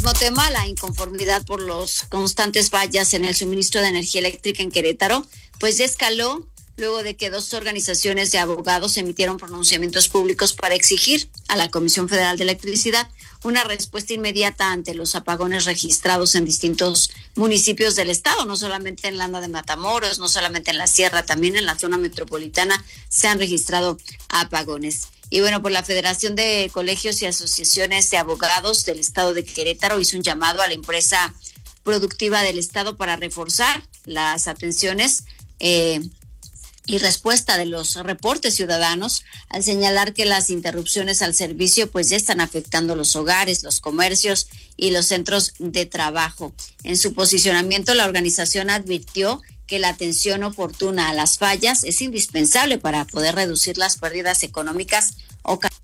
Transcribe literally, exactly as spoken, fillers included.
mismo tema, la inconformidad por los constantes fallas en el suministro de energía eléctrica en Querétaro, pues ya escaló luego de que dos organizaciones de abogados emitieron pronunciamientos públicos para exigir a la Comisión Federal de Electricidad una respuesta inmediata ante los apagones registrados en distintos municipios del estado, no solamente en Landa de Matamoros, no solamente en la Sierra, también en la zona metropolitana se han registrado apagones. Y bueno, pues la Federación de Colegios y Asociaciones de Abogados del Estado de Querétaro hizo un llamado a la empresa productiva del estado para reforzar las atenciones eh, y respuesta de los reportes ciudadanos al señalar que las interrupciones al servicio pues ya están afectando los hogares, los comercios y los centros de trabajo. En su posicionamiento, la organización advirtió que la atención oportuna a las fallas es indispensable para poder reducir las pérdidas económicas ocasionadas